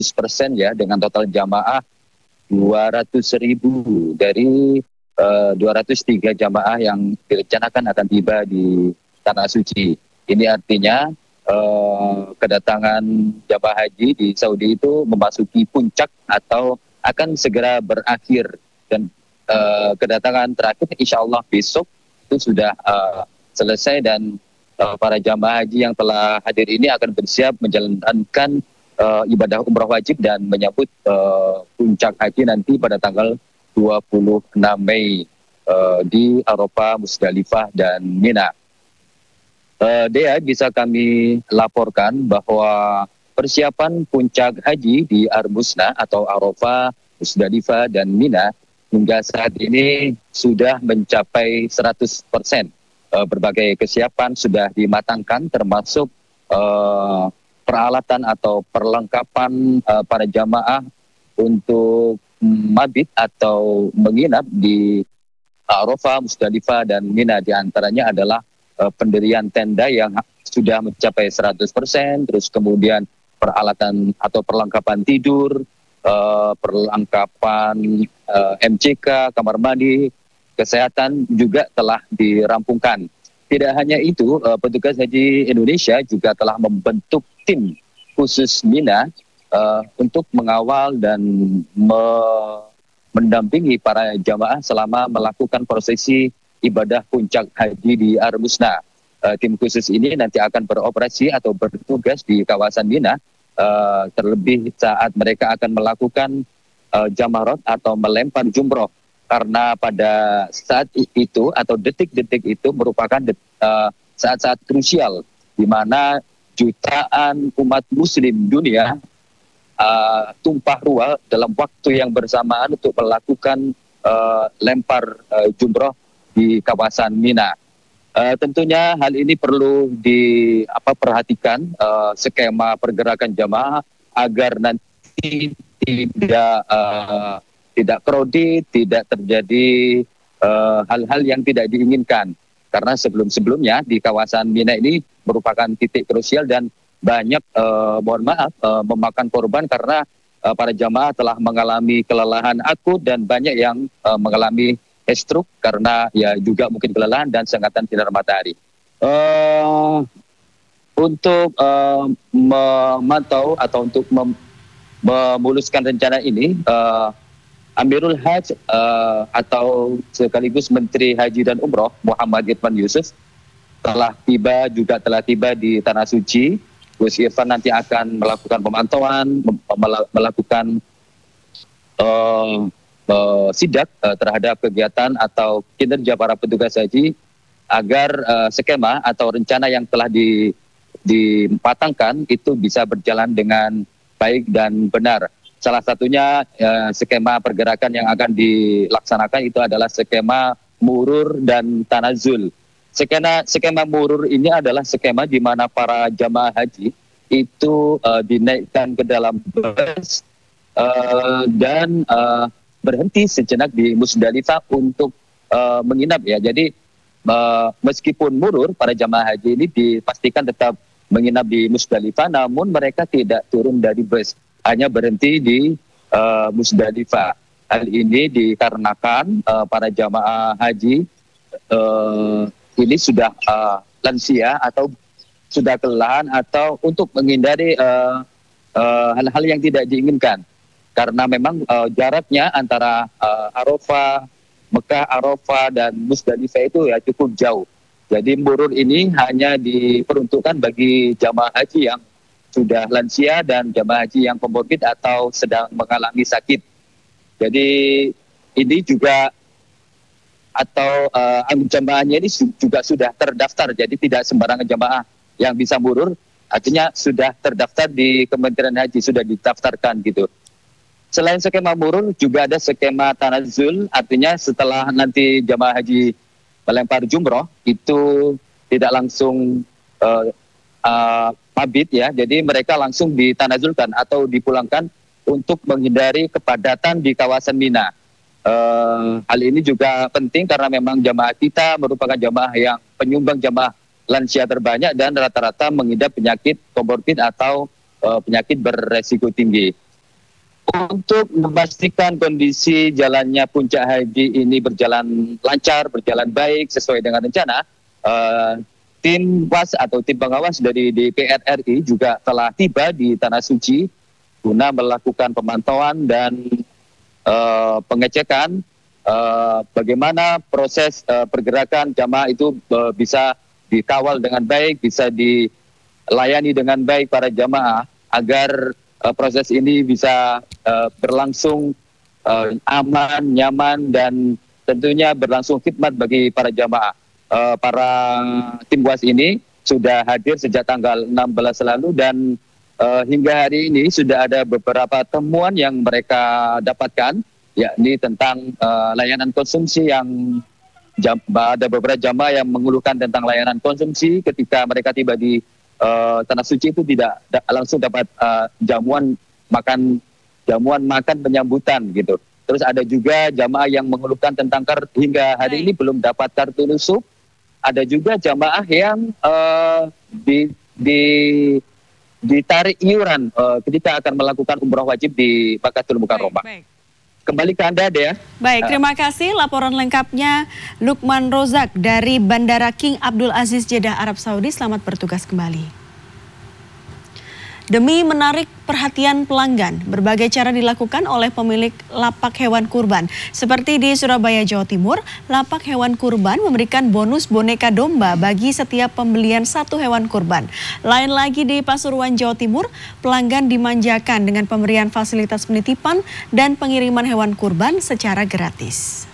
100% ya, dengan total jamaah 200.000 dari 203 jamaah yang direncanakan akan tiba di Tanah Suci. Ini artinya kedatangan jamaah haji di Saudi itu memasuki puncak atau akan segera berakhir, dan kedatangan terakhir insya Allah besok itu sudah selesai, dan para jamaah haji yang telah hadir ini akan bersiap menjalankan ibadah umrah wajib dan menyambut puncak haji nanti pada tanggal 26 Mei di Arafah, Musdalifah, dan Mina. Dea, bisa kami laporkan bahwa persiapan puncak haji di Armusna atau Arafah, Musdalifah, dan Mina hingga saat ini sudah mencapai 100%. Berbagai kesiapan sudah dimatangkan, termasuk peralatan atau perlengkapan para jamaah untuk mabit atau menginap di Arafah, Musdalifah, dan Mina. Di antaranya adalah pendirian tenda yang sudah mencapai 100%, terus kemudian peralatan atau perlengkapan tidur, perlengkapan MCK, kamar mandi, kesehatan juga telah dirampungkan. Tidak hanya itu, petugas haji Indonesia juga telah membentuk tim khusus Mina untuk mengawal dan mendampingi para jamaah selama melakukan prosesi ibadah puncak haji di Armusna. Tim khusus ini nanti akan beroperasi atau bertugas di kawasan Mina, terlebih saat mereka akan melakukan jamarat atau melempar jumroh, karena pada saat itu atau detik-detik itu merupakan saat-saat krusial di mana jutaan umat muslim dunia tumpah ruah dalam waktu yang bersamaan untuk melakukan lempar jumroh di kawasan Mina. Tentunya hal ini perlu diperhatikan skema pergerakan jamaah agar nanti tidak crowded, tidak terjadi hal-hal yang tidak diinginkan. Karena sebelum-sebelumnya di kawasan Mina ini merupakan titik krusial dan banyak memakan korban karena para jamaah telah mengalami kelelahan akut dan banyak yang mengalami stroke karena ya juga mungkin kelelahan dan sengatan sinar matahari. Untuk memantau atau untuk memuluskan rencana ini, Amirul Hajj atau sekaligus Menteri Haji dan Umroh Muhammad Irfan Yusuf telah tiba di Tanah Suci. Gus Irfan nanti akan melakukan pemantauan, melakukan sidak terhadap kegiatan atau kinerja para petugas haji agar skema atau rencana yang telah dipatangkan itu bisa berjalan dengan baik dan benar. Salah satunya skema pergerakan yang akan dilaksanakan itu adalah skema murur dan tanazul. Skema murur ini adalah skema di mana para jamaah haji itu dinaikkan ke dalam bus dan berhenti sejenak di Musdalifah untuk menginap ya. Jadi meskipun murur, para jamaah haji ini dipastikan tetap menginap di Musdalifah, namun mereka tidak turun dari bus, hanya berhenti di Musdalifah. Hal ini dikarenakan para jamaah haji ini sudah lansia atau sudah kelelahan atau untuk menghindari hal-hal yang tidak diinginkan. Karena memang jaraknya antara Arafah, Mekah, Arafah, dan Musdalifah itu ya cukup jauh. Jadi murur ini hanya diperuntukkan bagi jamaah haji yang sudah lansia dan jamaah haji yang komorbid atau sedang mengalami sakit. Jadi ini juga atau jamaahnya ini juga sudah terdaftar. Jadi tidak sembarangan jamaah yang bisa murur, artinya sudah terdaftar di Kementerian Haji, sudah didaftarkan gitu. Selain skema murur, juga ada skema tanazul, artinya setelah nanti jamaah haji melempar jumroh, itu tidak langsung mabit ya, jadi mereka langsung ditanazulkan atau dipulangkan untuk menghindari kepadatan di kawasan Mina. Hal ini juga penting karena memang jamaah kita merupakan jamaah yang penyumbang jamaah lansia terbanyak dan rata-rata mengidap penyakit komorbid atau penyakit beresiko tinggi. Untuk memastikan kondisi jalannya puncak haji ini berjalan lancar, berjalan baik sesuai dengan rencana, tim WAS atau tim pengawas dari DPR RI juga telah tiba di Tanah Suci guna melakukan pemantauan dan pengecekan bagaimana proses pergerakan jamaah itu bisa dikawal dengan baik, bisa dilayani dengan baik para jamaah agar proses ini bisa berlangsung aman, nyaman, dan tentunya berlangsung khidmat bagi para jamaah. Para tim WAS ini sudah hadir sejak tanggal 16 lalu dan hingga hari ini sudah ada beberapa temuan yang mereka dapatkan, yakni tentang layanan konsumsi yang ada beberapa jamaah yang mengeluhkan tentang layanan konsumsi ketika mereka tiba di Tanah Suci itu tidak langsung dapat jamuan makan penyambutan gitu. Terus ada juga jamaah yang mengeluhkan tentang hingga hari ini belum dapat kartu nusuk. Ada juga jamaah yang ditarik iuran ketika akan melakukan umroh wajib di Makkatul Mukarramah. Kembali ke Anda, Dea. Baik, terima kasih laporan lengkapnya Lukman Rozak dari Bandara King Abdul Aziz Jeddah, Arab Saudi. Selamat bertugas kembali. Demi menarik perhatian pelanggan, berbagai cara dilakukan oleh pemilik lapak hewan kurban. Seperti di Surabaya, Jawa Timur, lapak hewan kurban memberikan bonus boneka domba bagi setiap pembelian satu hewan kurban. Lain lagi di Pasuruan, Jawa Timur, pelanggan dimanjakan dengan pemberian fasilitas penitipan dan pengiriman hewan kurban secara gratis.